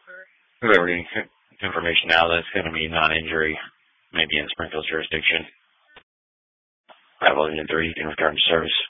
Liberty information now that's going to be non-injury, maybe in Springfield's jurisdiction. 511-3, you can return to service.